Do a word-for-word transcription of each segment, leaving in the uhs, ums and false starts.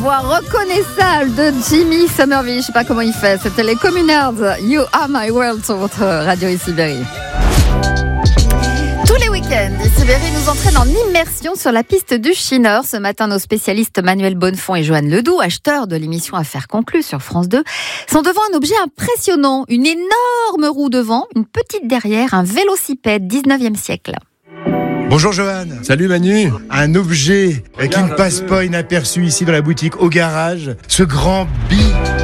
voix reconnaissable de Jimmy Somerville. Je sais pas comment il fait. C'était les Communards. You Are My World sur votre radio ici Berry. Tous les week-ends, ici Berry nous entraîne en immersion sur la piste du Chineur. Ce matin, nos spécialistes Manuel Bonnefond et Joanne Ledoux, acheteurs de l'émission Affaires conclues sur France deux, sont devant un objet impressionnant. Une énorme roue devant, une petite derrière, un vélocipède dix-neuvième siècle. Bonjour Joanne. Salut Manu. Un objet Regarde qui ne passe pas inaperçu ici dans la boutique au garage. Ce grand bi.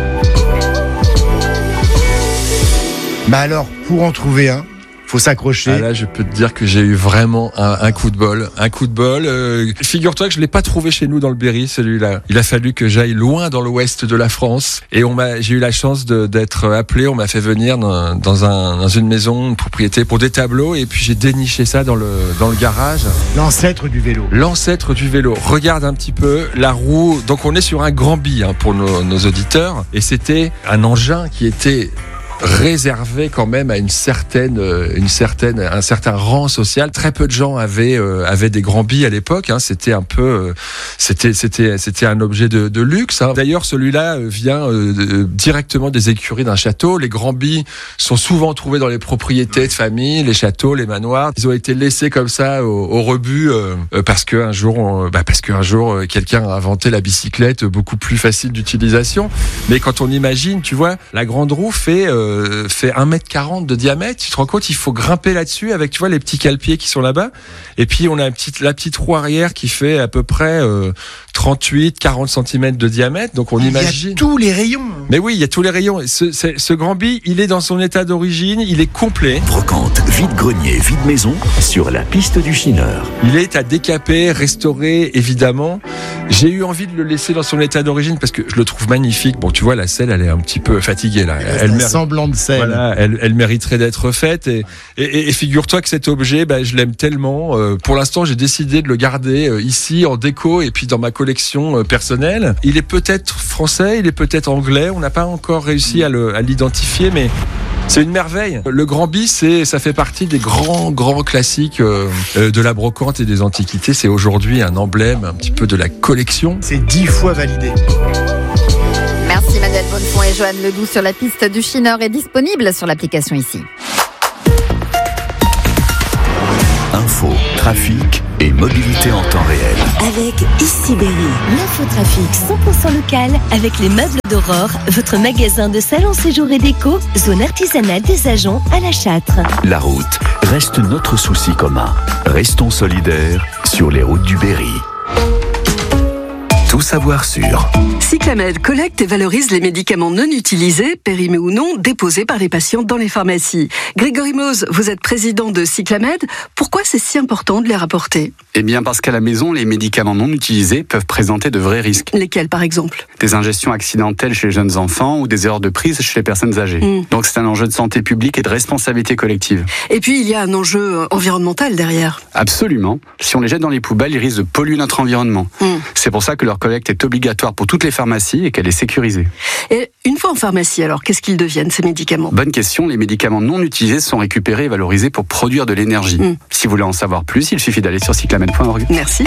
Bah alors, pour en trouver un, faut s'accrocher. Ah là, je peux te dire que j'ai eu vraiment un, un coup de bol. Un coup de bol. Euh, figure-toi que je l'ai pas trouvé chez nous dans le Berry, celui-là. Il a fallu que j'aille loin dans l'ouest de la France. Et on m'a, j'ai eu la chance de, d'être appelé. On m'a fait venir dans, dans, un, dans une maison, une propriété pour des tableaux. Et puis j'ai déniché ça dans le, dans le garage. L'ancêtre du vélo. L'ancêtre du vélo. Regarde un petit peu la roue. Donc on est sur un grand bi hein, pour nos, nos auditeurs. Et c'était un engin qui était réservé quand même à une certaine, une certaine, un certain rang social. Très peu de gens avaient, euh, avaient des grands billes à l'époque. Hein. C'était un peu, euh, c'était, c'était, c'était un objet de, de luxe. Hein. D'ailleurs, celui-là vient euh, de, directement des écuries d'un château. Les grands billes sont souvent trouvés dans les propriétés de famille, les châteaux, les manoirs. Ils ont été laissés comme ça au, au rebut euh, parce que un jour, on, bah parce qu'un jour, quelqu'un a inventé la bicyclette beaucoup plus facile d'utilisation. Mais quand on imagine, tu vois, la grande roue fait euh, fait un mètre quarante de diamètre. Tu te rends compte, il faut grimper là-dessus avec, tu vois, les petits cale-pieds qui sont là-bas. Et puis, on a une petite, la petite roue arrière qui fait à peu près euh, trente-huit, quarante centimètres de diamètre. Donc, on il imagine. Il y a tous les rayons. Mais oui, il y a tous les rayons. Ce, ce, ce grand bi, il est dans son état d'origine. Il est complet. Brocante, vide-grenier, vide-maison sur la piste du Chineur. Il est à décaper, restaurer, évidemment. J'ai eu envie de le laisser dans son état d'origine parce que je le trouve magnifique. Bon, tu vois, la selle, elle est un petit peu fatiguée, là. Elle, elle un mérite... semblant de selle. Voilà, elle, elle mériterait d'être faite. Et, et, et figure-toi que cet objet, bah, je l'aime tellement. Euh, pour l'instant, j'ai décidé de le garder euh, ici, en déco, et puis dans ma collection euh, personnelle. Il est peut-être français, il est peut-être anglais. On n'a pas encore réussi à, le, à l'identifier, mais c'est une merveille. Le grand bi, c'est, ça fait partie des grands, grands classiques euh, euh, de la brocante et des antiquités. C'est aujourd'hui un emblème un petit peu de la collection. C'est dix fois validé. Merci Manuel Bonnefond et Joanne Ledoux sur la piste du Chineur est disponible sur l'application ici. Info, trafic et mobilité en temps réel. Avec Ici Berry, l'infotrafic cent pour cent local avec les meubles d'Aurore, votre magasin de salon, séjour et déco, zone artisanale des agents à La Châtre. La route reste notre souci commun. Restons solidaires sur les routes du Berry. Tout savoir sur Cyclamed collecte et valorise les médicaments non utilisés, périmés ou non, déposés par les patients dans les pharmacies. Grégory Mose, vous êtes président de Cyclamed. Pourquoi c'est si important de les rapporter ? Eh bien parce qu'à la maison, les médicaments non utilisés peuvent présenter de vrais risques. Lesquels par exemple ? Des ingestions accidentelles chez les jeunes enfants ou des erreurs de prise chez les personnes âgées. Mmh. Donc c'est un enjeu de santé publique et de responsabilité collective. Et puis il y a un enjeu environnemental derrière. Absolument. Si on les jette dans les poubelles, ils risquent de polluer notre environnement. Mmh. C'est pour ça que leur collecte est obligatoire pour toutes les pharmacies et qu'elle est sécurisée. Et une fois en pharmacie, alors, qu'est-ce qu'ils deviennent, ces médicaments ? Bonne question. Les médicaments non utilisés sont récupérés et valorisés pour produire de l'énergie. Mmh. Si vous voulez en savoir plus, il suffit d'aller sur cyclamed point org. Merci.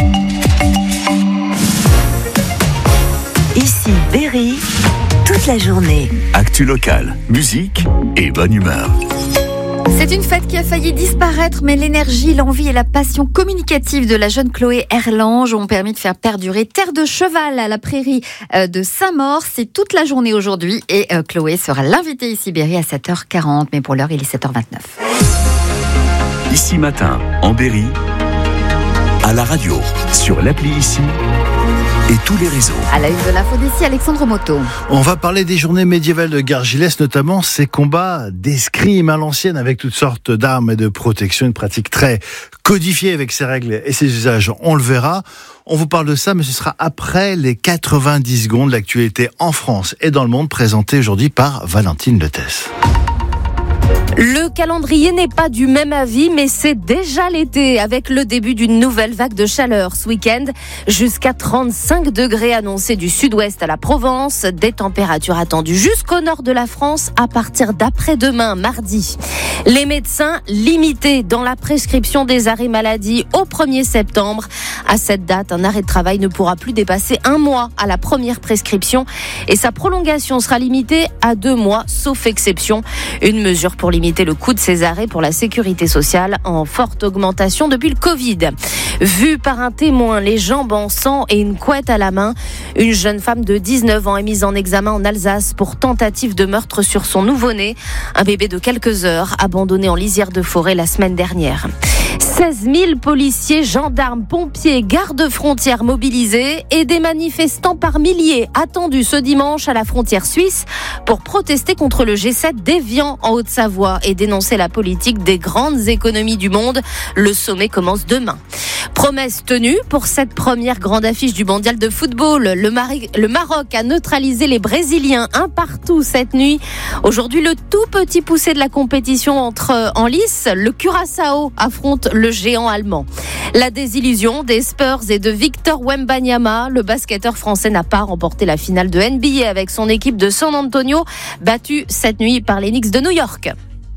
Ici Berry, toute la journée. Actu locale, musique et bonne humeur. C'est une fête qui a failli disparaître, mais l'énergie, l'envie et la passion communicative de la jeune Chloé Erlange ont permis de faire perdurer Terre de Cheval à la prairie de Saint-Maur. C'est toute la journée aujourd'hui et Chloé sera l'invitée ici Berry à sept heures quarante, mais pour l'heure, il est sept heures vingt-neuf. Ici Matin, en Berry, à la radio, sur l'appli Ici et tous les réseaux. À la une de l'info d'ici, Alexandre Moto. On va parler des journées médiévales de Gargilès, notamment ces combats d'escrime à l'ancienne avec toutes sortes d'armes et de protection, une pratique très codifiée avec ses règles et ses usages, on le verra. On vous parle de ça, mais ce sera après les quatre-vingt-dix secondes, l'actualité en France et dans le monde, présentée aujourd'hui par Valentine Letès. Le calendrier n'est pas du même avis, mais c'est déjà l'été avec le début d'une nouvelle vague de chaleur ce week-end. Jusqu'à trente-cinq degrés annoncés du sud-ouest à la Provence. Des températures attendues jusqu'au nord de la France à partir d'après-demain, mardi. Les médecins limités dans la prescription des arrêts maladie au premier septembre. À cette date, un arrêt de travail ne pourra plus dépasser un mois à la première prescription et sa prolongation sera limitée à deux mois, sauf exception. Une mesure pour limiter le coût de ces arrêts pour la sécurité sociale en forte augmentation depuis le Covid. Vue par un témoin, les jambes en sang et une couette à la main, une jeune femme de dix-neuf ans est mise en examen en Alsace pour tentative de meurtre sur son nouveau-né, un bébé de quelques heures abandonné en lisière de forêt la semaine dernière. seize mille policiers, gendarmes, pompiers, gardes-frontières mobilisés et des manifestants par milliers attendus ce dimanche à la frontière suisse pour protester contre le G sept d'Évian en Haute-Savoie et dénoncer la politique des grandes économies du monde. Le sommet commence demain. Promesse tenue pour cette première grande affiche du mondial de football. Le, Mari- le Maroc a neutralisé les Brésiliens un partout cette nuit. Aujourd'hui, le tout petit poussé de la compétition entre en lice. Le Curaçao affronte le géant allemand. La désillusion des Spurs et de Victor Wembanyama. Le basketteur français n'a pas remporté la finale de N B A avec son équipe de San Antonio, battue cette nuit par les Knicks de New York.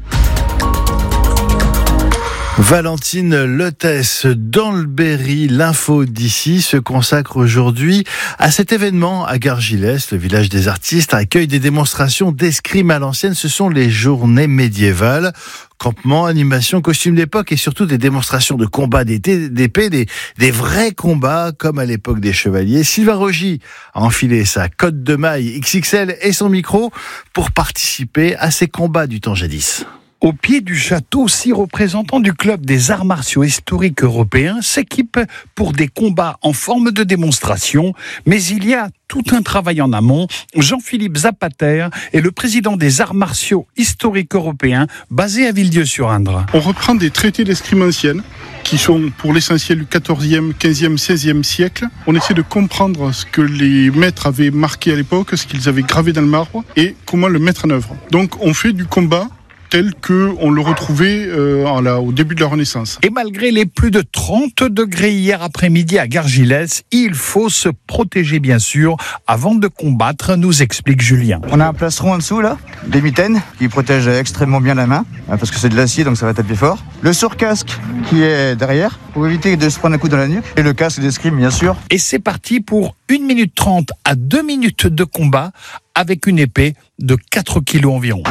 Valentine Lotès dans le Berry, l'info d'ici se consacre aujourd'hui à cet événement à Gargilès. Le village des artistes accueille des démonstrations d'escrime à l'ancienne. Ce sont les journées médiévales. Campements, animations, costumes d'époque et surtout des démonstrations de combats d'épée, des, des vrais combats comme à l'époque des chevaliers. Sylvain Rogy a enfilé sa cotte de maille X X L et son micro pour participer à ces combats du temps jadis. Au pied du château, six représentants du club des arts martiaux historiques européens s'équipent pour des combats en forme de démonstration. Mais il y a tout un travail en amont. Jean-Philippe Zapater est le président des arts martiaux historiques européens basé à Villedieu-sur-Indre. On reprend des traités d'escrime ancienne qui sont pour l'essentiel du quatorzième, quinzième, seizième siècle. On essaie de comprendre ce que les maîtres avaient marqué à l'époque, ce qu'ils avaient gravé dans le marbre et comment le mettre en œuvre. Donc on fait du combat tel qu'on le retrouvait euh, au début de la Renaissance. Et malgré les plus de trente degrés hier après-midi à Gargilès, il faut se protéger bien sûr avant de combattre, nous explique Julien. On a un plastron en dessous là, des mitaines qui protègent extrêmement bien la main, parce que c'est de l'acier donc ça va taper fort. Le surcasque qui est derrière pour éviter de se prendre un coup dans la nuque. Et le casque d'escrime bien sûr. Et c'est parti pour une minute trente à deux minutes de combat avec une épée de quatre kilos environ.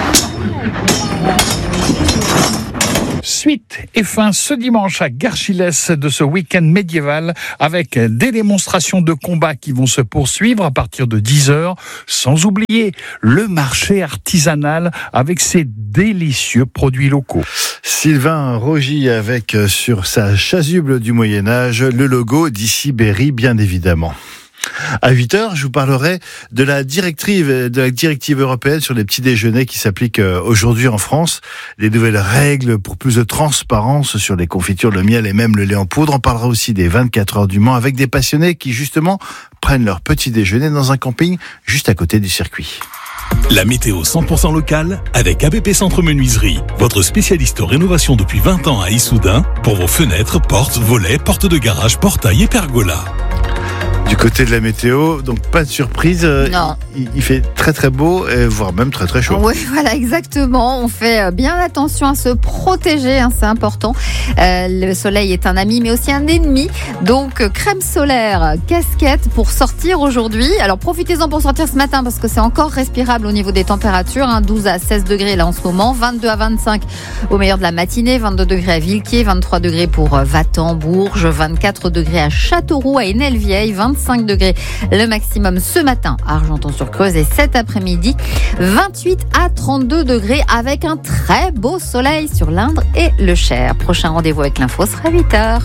Suite et fin ce dimanche à Gargilès de ce week-end médiéval avec des démonstrations de combat qui vont se poursuivre à partir de dix heures, sans oublier le marché artisanal avec ses délicieux produits locaux. Sylvain Rogy avec sur sa chasuble du Moyen-Âge le logo d'Ici Berry bien évidemment. À huit heures, je vous parlerai de la directive, de la directive européenne sur les petits déjeuners qui s'applique aujourd'hui en France. Des nouvelles règles pour plus de transparence sur les confitures, le miel et même le lait en poudre. On parlera aussi des vingt-quatre heures du Mans avec des passionnés qui justement prennent leur petit déjeuner dans un camping juste à côté du circuit. La météo cent pour cent locale avec A B P Centre Menuiserie, votre spécialiste en rénovation depuis vingt ans à Issoudun pour vos fenêtres, portes, volets, portes de garage, portails et pergolas. Du côté de la météo, donc pas de surprise. Non. Il, il fait très très beau, et voire même très très chaud. Oui, voilà, exactement. On fait bien attention à se protéger, hein, c'est important. Euh, le soleil est un ami, mais aussi un ennemi. Donc, crème solaire, casquette pour sortir aujourd'hui. Alors, profitez-en pour sortir ce matin parce que c'est encore respirable au niveau des températures. Hein, douze à seize degrés là en ce moment, vingt-deux à vingt-cinq au meilleur de la matinée, vingt-deux degrés à Villequier, vingt-trois degrés pour Vatan, Bourges, vingt-quatre degrés à Châteauroux, à Enel-Vieille, vingt-cinq degrés le maximum ce matin à Argenton-sur-Creuse et cet après-midi vingt-huit à trente-deux degrés avec un très beau soleil sur l'Indre et le Cher. Prochain rendez-vous avec l'info sera huit heures.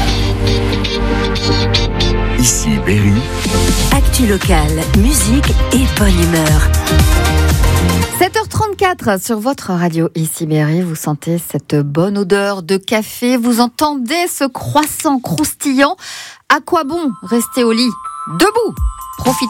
Ici Berry. Actu locale, musique et bonne humeur. sept heures trente-quatre sur votre radio Ici Berry, vous sentez cette bonne odeur de café, vous entendez ce croissant croustillant. À quoi bon rester au lit debout? Profitez.